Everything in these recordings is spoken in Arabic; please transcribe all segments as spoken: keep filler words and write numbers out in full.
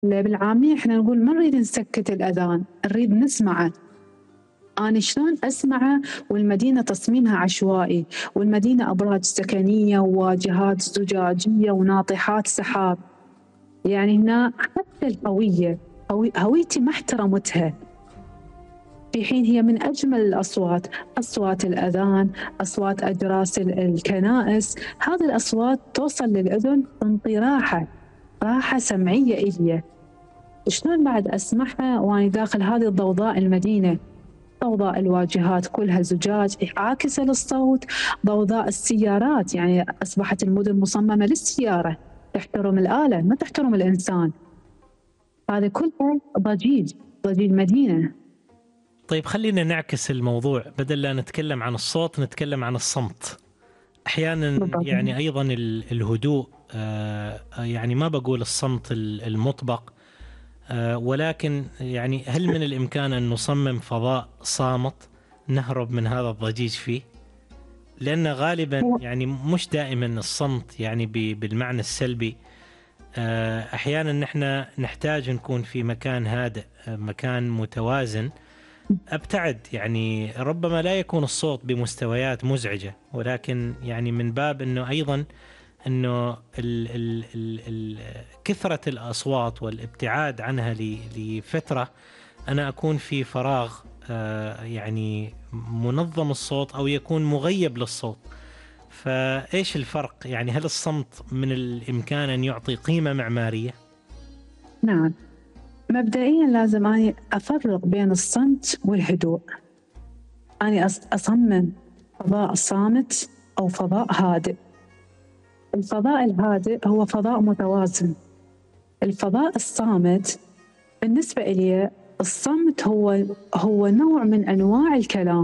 لا، بالعامية احنا نقول ما نريد نسكت الأذان، نريد نسمعه. أنا شلون أسمعه والمدينة تصميمها عشوائي، والمدينة أبراج سكنية وواجهات زجاجية وناطحات سحاب. يعني هنا حتى الهوية هوي هويتي ما احترمتها، في حين هي من أجمل الأصوات، أصوات الأذان، أصوات أجراس ال- الكنائس. هذه الأصوات توصل للأذن تنطي راحة، راحة سمعية إلي. شلون بعد أسمعها وأنا داخل هذه الضوضاء المدينة؟ ضوضاء الواجهات كلها زجاج عاكسة للصوت، ضوضاء السيارات، يعني أصبحت المدن مصممة للسيارة، تحترم الآلة ما تحترم الإنسان. هذا كله ضجيج، ضجيج مدينة. طيب خلينا نعكس الموضوع، بدل لا نتكلم عن الصوت نتكلم عن الصمت. أحيانا بالضبط. يعني أيضا ال- الهدوء، آه، يعني ما بقول الصمت ال- المطبق، آه، ولكن يعني هل من الإمكان أن نصمم فضاء صامت نهرب من هذا الضجيج فيه؟ لأن غالبا هو يعني مش دائما الصمت يعني ب- بالمعنى السلبي. آه، أحيانا نحن نحتاج نكون في مكان هادئ، آه، مكان متوازن، أبتعد. يعني ربما لا يكون الصوت بمستويات مزعجة، ولكن يعني من باب أنه أيضا أنه ال ال ال ال كثرة الأصوات والابتعاد عنها ل- لفترة أنا أكون في فراغ، آه، يعني منظم الصوت أو يكون مغيب للصوت. فإيش الفرق؟ يعني هل الصمت من الإمكان أن يعطي قيمة معمارية؟ نعم، مبدئيا لازم أني أفرق بين الصمت والهدوء. أني أص- أصمم فضاء صامت أو فضاء هادئ. الفضاء الهادئ هو فضاء متوازن. الفضاء الصامت بالنسبة إلي، الصمت هو هو نوع من أنواع الكلام.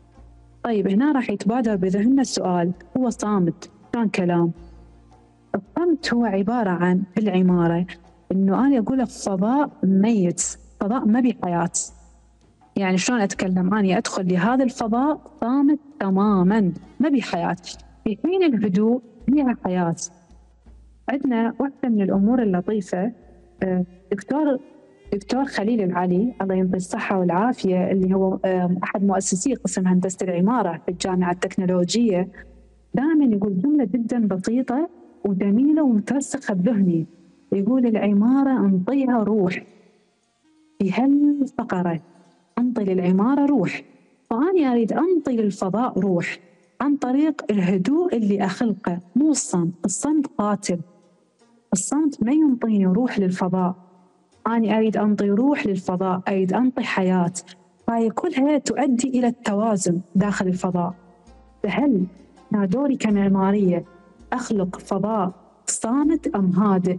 طيب هنا راح يتبادر بذهننا السؤال، هو صامت كان كلام؟ الصمت هو عبارة عن بالعمارة إنه أنا أقول فضاء ميت، فضاء ما بيه حياة. يعني شلون أتكلم؟ أنا أدخل لهذا الفضاء صامت تماماً ما بيه حياة، في حين الهدوء فيها حياة. عندنا واحدة من الأمور اللطيفة، آه، دكتور دكتور خليل العلي الله ينطي الصحة والعافية، اللي هو آه، أحد مؤسسي قسم هندسة العمارة في الجامعة التكنولوجية، دائما يقول جملة جدا بسيطة وجميلة ومترسخة بذهني. يقول العمارة انطيها روح، في هالفقرة انطي للعمارة روح. فأنا أريد أنطي للفضاء روح عن طريق الهدوء اللي أخلقه، مو الصمت. الصمت قاتل، الصمت ما ينطيني روح للفضاء. أنا أريد أنطي روح للفضاء، أريد أنطي حياة، فهي كلها تؤدي إلى التوازن داخل الفضاء. فهل أنا دوري كمعمارية أخلق فضاء صامت أم هادئ؟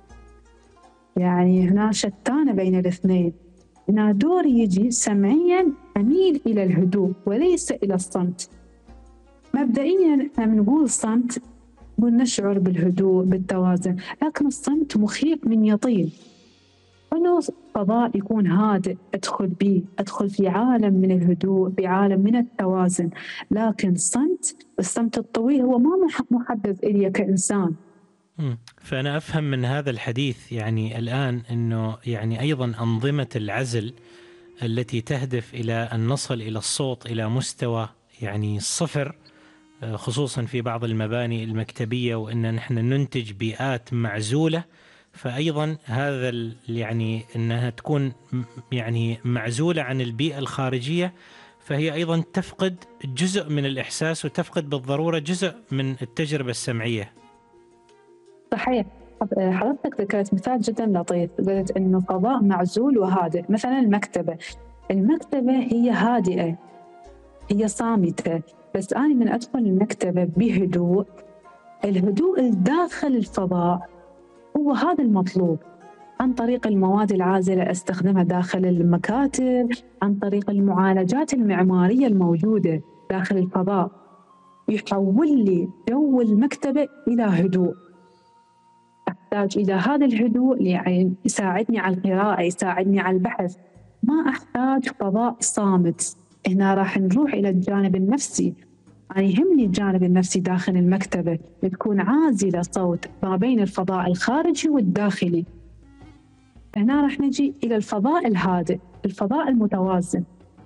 يعني هنا شتانة بين الاثنين. هنا دوري يجي سمعيا أميل إلى الهدوء وليس إلى الصمت. مبدئيا احنا بنقول الصمت نقول نشعر بالهدوء بالتوازن، لكن الصمت مخيف من يطيل. أنه فضاء يكون هادئ أدخل بيه، أدخل في عالم من الهدوء، بعالم من التوازن. لكن الصمت الصمت الطويل هو ما مح- محدد إلي كإنسان. مم. فأنا أفهم من هذا الحديث يعني الآن أنه يعني أيضا أنظمة العزل التي تهدف إلى أن نصل إلى الصوت إلى مستوى يعني صفر، آه، خصوصا في بعض المباني المكتبية، وأن نحن ننتج بيئات معزولة. فأيضا هذا ال- يعني أنها تكون م- يعني معزولة عن البيئة الخارجية، فهي أيضا تفقد جزء من الإحساس وتفقد بالضرورة جزء من التجربة السمعية. صحيح. حض- حضرتك ذكرت مثال جدا لطيف، قلت إنه فضاء معزول وهادئ. مثلا المكتبة، المكتبة هي هادئة، هي صامتة، بس أنا من أدخل المكتبة بهدوء، الهدوء الداخل الفضاء هو هذا المطلوب. عن طريق المواد العازلة أستخدمها داخل المكاتب، عن طريق المعالجات المعمارية الموجودة داخل الفضاء، يحول لي جو المكتبة إلى هدوء. أحتاج إلى هذا الهدوء يعني يساعدني على القراءة، يساعدني على البحث. ما أحتاج فضاء صامت. هنا راح نروح إلى الجانب النفسي. أنا يهمني الجانب النفسي داخل المكتبة، تكون عازلة صوت ما بين الفضاء الخارجي والداخلي. هنا راح نجي إلى الفضاء الهادئ، الفضاء المتوازن.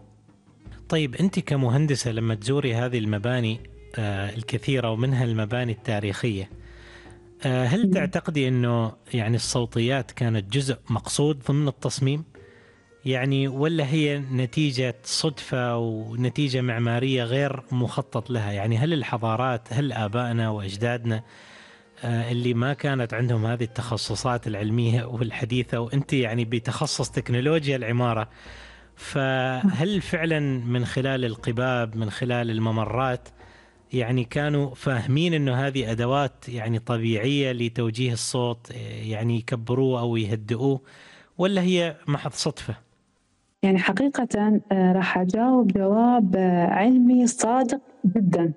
طيب أنت كمهندسة لما تزوري هذه المباني آه الكثيرة ومنها المباني التاريخية، آه هل م. تعتقدي أنه يعني الصوتيات كانت جزء مقصود ضمن التصميم؟ يعني ولا هي نتيجة صدفة ونتيجة معمارية غير مخطط لها؟ يعني هل الحضارات، هل آبائنا وأجدادنا آه اللي ما كانت عندهم هذه التخصصات العلمية والحديثة، وأنت يعني بتخصص تكنولوجيا العمارة، فهل فعلا من خلال القباب، من خلال الممرات، يعني كانوا فاهمين انه هذه ادوات يعني طبيعية لتوجيه الصوت، يعني يكبروه او يهدئوه، ولا هي محض صدفة؟ يعني حقيقة آه، راح أجاوب جواب آه، علمي صادق جدا.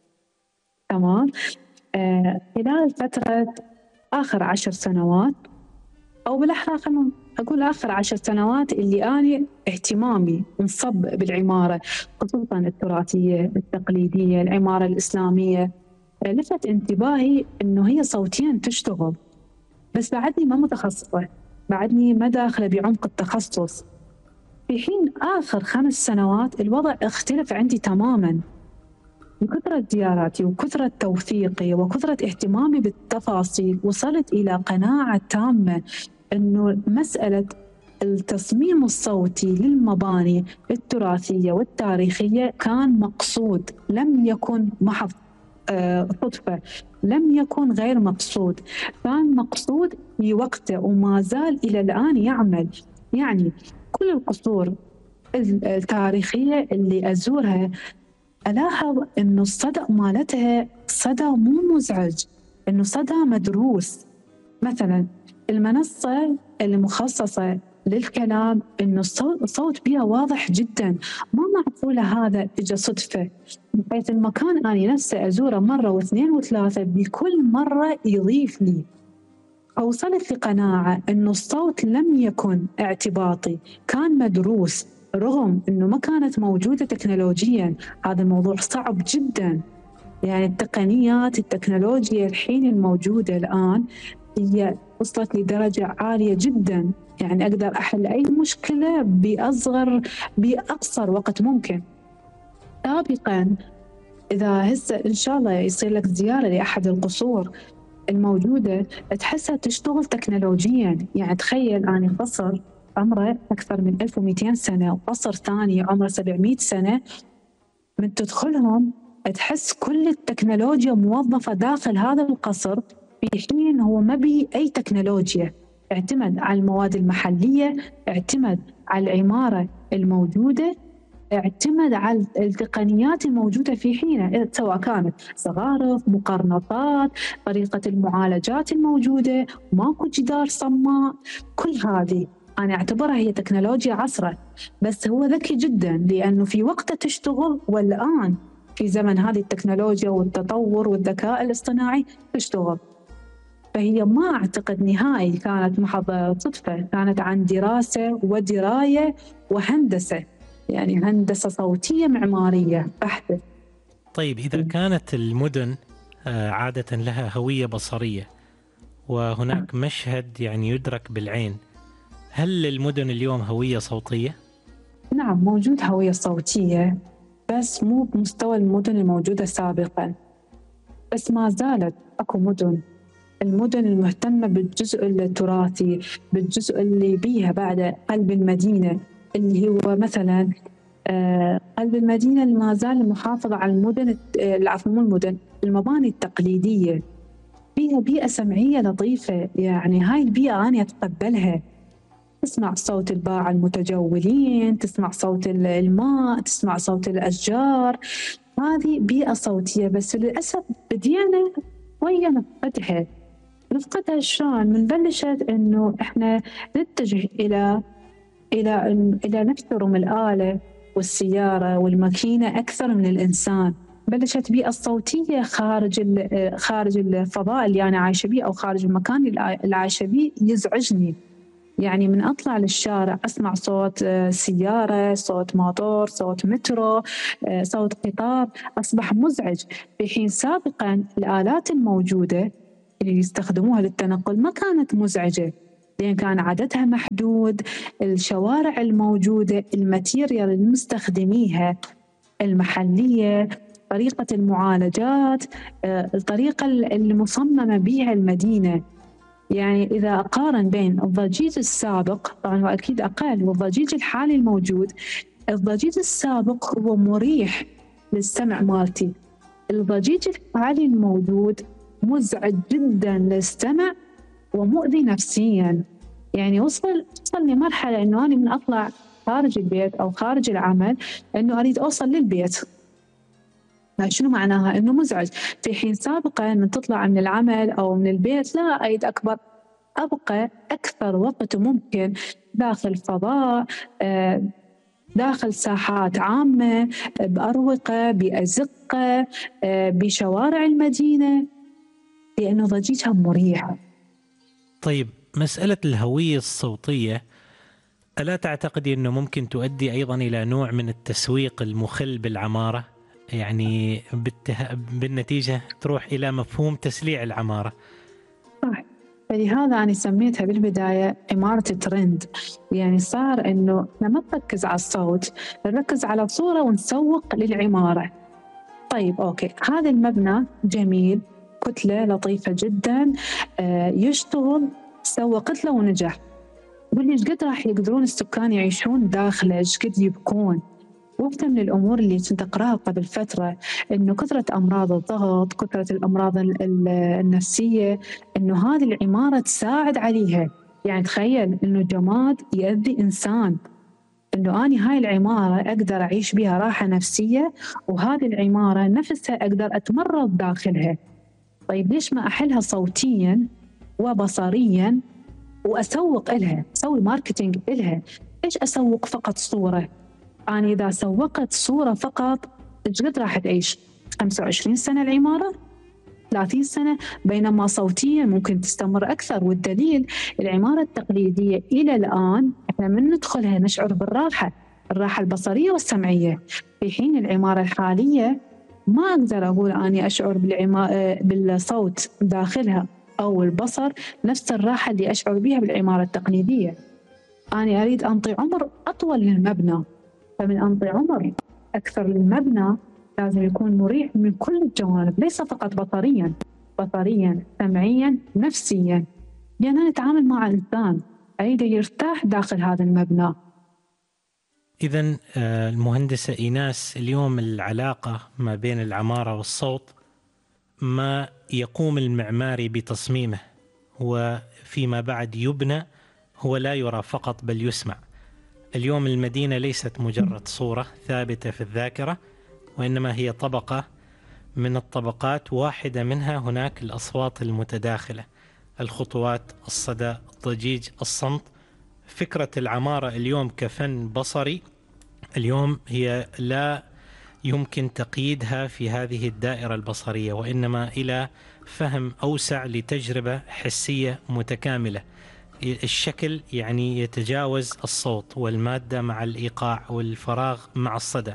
تمام. آه، خلال فترة آخر عشر سنوات، أو بالأحرى خلينا أقول آخر عشر سنوات، اللي أنا اهتمامي انصب بالعمارة، خصوصا التراثية التقليدية، العمارة الإسلامية. آه، لفت انتباهي إنه هي صوتيا تشتغل، بس بعدني ما متخصصة، بعدني ما داخلة بعمق التخصص. في حين آخر خمس سنوات الوضع اختلف عندي تماماً. بكثرة زياراتي وكثرة توثيقي وكثرة اهتمامي بالتفاصيل، وصلت إلى قناعة تامة أنه مسألة التصميم الصوتي للمباني التراثية والتاريخية كان مقصود، لم يكن محض آه، صدفة، لم يكن غير مقصود، كان مقصود في وقته وما زال إلى الآن يعمل. يعني كل القصور التاريخية اللي أزورها ألاحظ إنه الصدى مالتها صدى مو مزعج، إنه صدى مدروس. مثلا المنصة اللي مخصصة للكلام، إنه الصوت الصوت بيها واضح جدا، ما معقولة هذا إجا صدفة، بحيث المكان أنا نفسه أزوره مرة واثنين وثلاثة بكل مرة يضيف لي. أوصلت لقناعة إنه الصوت لم يكن اعتباطي، كان مدروس، رغم إنه ما كانت موجودة تكنولوجياً. هذا الموضوع صعب جداً. يعني التقنيات التكنولوجيا الحين الموجودة الآن هي وصلت لدرجة عالية جداً، يعني أقدر أحل أي مشكلة بأصغر بأقصر وقت ممكن. سابقاً إذا هسه إن شاء الله يصير لك زيارة لأحد القصور الموجودة، تحسها تشتغل تكنولوجيا. يعني تخيل أنا قصر عمره أكثر من ألف ومئتين سنة، وقصر ثاني عمره سبعمئة سنة، من تدخلهم تحس كل التكنولوجيا موظفة داخل هذا القصر، في حين هو ما بيه أي تكنولوجيا. اعتمد على المواد المحلية، اعتمد على العمارة الموجودة، اعتمد على التقنيات الموجودة في حينه، سواء كانت زخارف، مقرنطات، طريقة المعالجات الموجودة، ماكو جدار صماء. كل هذه أنا أعتبرها هي تكنولوجيا عصره، بس هو ذكي جدا لأنه في وقته تشتغل، والآن في زمن هذه التكنولوجيا والتطور والذكاء الاصطناعي تشتغل. فهي ما أعتقد نهائي كانت محض صدفة، كانت عن دراسة ودراية وهندسة، يعني هندسة صوتية معمارية بحتة. طيب إذا كانت المدن آه عادة لها هوية بصرية، وهناك مشهد يعني يدرك بالعين، هل للمدن اليوم هوية صوتية؟ نعم، موجود هوية صوتية، بس مو بمستوى المدن الموجودة سابقاً. بس ما زالت أكو مدن، المدن المهتمة بالجزء التراثي، بالجزء اللي بيها بعد قلب المدينة، اللي هو مثلاً آه قلب المدينة اللي ما زال محافظة على المدن، العفو مو المدن، المباني التقليدية، فيها بيئة سمعية لطيفة. يعني هاي البيئة أنا أتقبلها. تسمع صوت الباعة المتجولين، تسمع صوت الماء، تسمع صوت الأشجار. هذه بيئة صوتية، بس للأسف بدينا ويا نفقدها. نفقدها شلون؟ من بلشت إنه إحنا نتجه إلى إلى إلى نحترم الآلة والسيارة والماكينة أكثر من الإنسان. بلشت بيئة الصوتية خارج خارج الفضاء اللي أنا عايشة بيه، أو خارج المكان اللي عايشة بيه يزعجني. يعني من أطلع للشارع أسمع صوت سيارة، صوت موتور، صوت مترو، صوت قطار، أصبح مزعج. في حين سابقاً الآلات الموجودة اللي يستخدموها للتنقل ما كانت مزعجة. لأن كان عددها محدود، الشوارع الموجودة، الماتيريال المستخدميها المحلية، طريقة المعالجات، الطريقة المصممة بها المدينة. يعني إذا أقارن بين الضجيج السابق، طبعا هو أكيد أقل، والضجيج الحالي الموجود، الضجيج السابق هو مريح للسمع مالتي، الضجيج الحالي الموجود مزعج جدا للسمع ومؤذي نفسيا. يعني وصل وصل لمرحلة إنه أنا من أطلع خارج البيت أو خارج العمل إنه أريد أوصل للبيت. شنو معناها؟ إنه مزعج. في حين سابقا من تطلع من العمل أو من البيت لا أريد أكبر أبقى أكثر وقت ممكن داخل فضاء، داخل ساحات عامة، بأروقة، بأزقة، بشوارع المدينة، لأنه ضجيجها مريح. طيب، مسألة الهوية الصوتية ألا تعتقدي أنه ممكن تؤدي أيضا إلى نوع من التسويق المخل بالعمارة؟ يعني بالته... بالنتيجة تروح إلى مفهوم تسليع العمارة. صح، فلهذا أنا سميتها بالبداية عمارة ترند. يعني صار إنه ما نركز على الصوت، نركز على صورة ونسوق للعمارة. طيب أوكي، هذا المبنى جميل، كتلة لطيفة جدا، آه يشتغل، سوقت له ونجح. قل لي إيش قد راح يقدرون السكان يعيشون داخله، إيش قد يبكون. واحدة من الأمور اللي كنت أقرأها قبل فترة إنه كثرة أمراض الضغط، كثرة الأمراض النفسية، إنه هذه العمارة تساعد عليها. يعني تخيل إنه جماد يؤذي إنسان، إنه أنا هاي العمارة أقدر أعيش بها راحة نفسية، وهذه العمارة نفسها أقدر أتمرض داخلها. طيب ليش ما أحلها صوتيا وبصريا وأسوق إلها، أسوي ماركتينج إلها؟ إيش أسوق فقط صورة؟ أنا إذا سوقت صورة فقط إيش قد راح تعيش؟ خمسة وعشرين سنة العمارة؟ ثلاثين سنة؟ بينما صوتيا ممكن تستمر أكثر. والدليل العمارة التقليدية إلى الآن إحنا من ندخلها نشعر بالراحة، الراحة البصرية والسمعية، في حين العمارة الحالية ما أقدر أقول أني أشعر بالصوت داخلها أو البصر نفس الراحة اللي أشعر بها بالعمارة التقليدية. أنا أريد أنطي عمر أطول للمبنى، فمن أنطي عمر أكثر للمبنى لازم يكون مريح من كل الجوانب، ليس فقط بصريا، بصريا سمعيا نفسيا. لأن أنا أتعامل مع إنسان أريد يرتاح داخل هذا المبنى. إذن المهندسة إيناس، اليوم العلاقة ما بين العمارة والصوت، ما يقوم المعماري بتصميمه وفيما بعد يبنى هو لا يرى فقط بل يسمع. اليوم المدينة ليست مجرد صورة ثابتة في الذاكرة، وإنما هي طبقة من الطبقات، واحدة منها هناك الأصوات المتداخلة، الخطوات، الصدى، الضجيج، الصمت. فكرة العمارة اليوم كفن بصري اليوم هي لا يمكن تقييدها في هذه الدائرة البصرية، وإنما إلى فهم أوسع لتجربة حسية متكاملة. الشكل يعني يتجاوز الصوت والمادة مع الإيقاع والفراغ مع الصدى.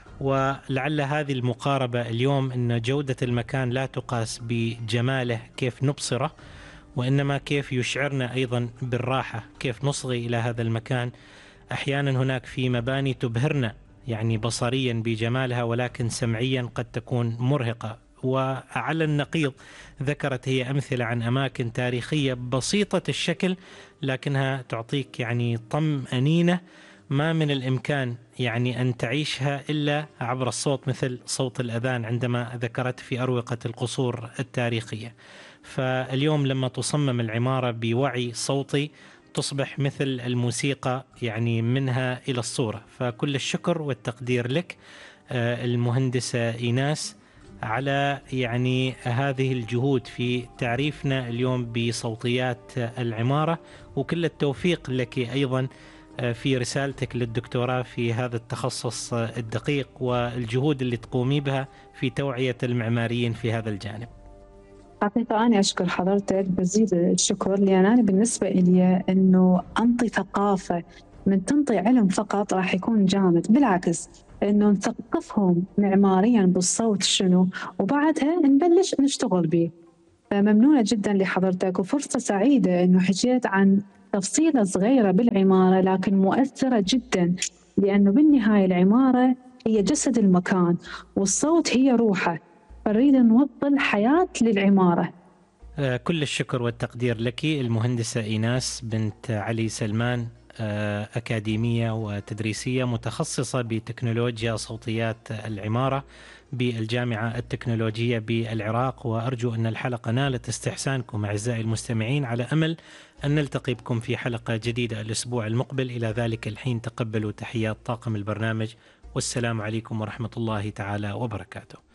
ولعل هذه المقاربة اليوم أن جودة المكان لا تقاس بجماله كيف نبصره، وإنما كيف يشعرنا أيضا بالراحة، كيف نصغي إلى هذا المكان. أحيانا هناك في مباني تبهرنا يعني بصريا بجمالها، ولكن سمعيا قد تكون مرهقة. وعلى النقيض ذكرت هي أمثلة عن أماكن تاريخية بسيطة الشكل لكنها تعطيك يعني طمأنينة ما من الإمكان يعني أن تعيشها إلا عبر الصوت، مثل صوت الأذان عندما ذكرت في أروقة القصور التاريخية. فاليوم لما تصمم العمارة بوعي صوتي تصبح مثل الموسيقى يعني منها إلى الصورة. فكل الشكر والتقدير لك المهندسة إيناس على يعني هذه الجهود في تعريفنا اليوم بصوتيات العمارة، وكل التوفيق لك أيضا في رسالتك للدكتوراه في هذا التخصص الدقيق والجهود اللي تقومي بها في توعية المعماريين في هذا الجانب. حقيقة أنا أشكر حضرتك بزيد الشكر، لأن أنا بالنسبة إلي أنه أنطي ثقافة من تنطي علم فقط راح يكون جامد، بالعكس أنه نثقفهم معماريا بالصوت شنو، وبعدها نبلش نشتغل به. فممنونة جدا لحضرتك، وفرصة سعيدة أنه حكيت عن تفصيلة صغيرة بالعمارة لكن مؤثرة جدا، لأنه بالنهاية العمارة هي جسد المكان والصوت هي روحه، فنريد نوصل حياة للعمارة. كل الشكر والتقدير لك المهندسة إيناس بنت علي سلمان، أكاديمية وتدريسية متخصصة بتكنولوجيا صوتيات العمارة بالجامعة التكنولوجية بالعراق. وأرجو أن الحلقة نالت استحسانكم أعزائي المستمعين، على أمل أن نلتقي بكم في حلقة جديدة الأسبوع المقبل. إلى ذلك الحين تقبلوا تحيات طاقم البرنامج، والسلام عليكم ورحمة الله تعالى وبركاته.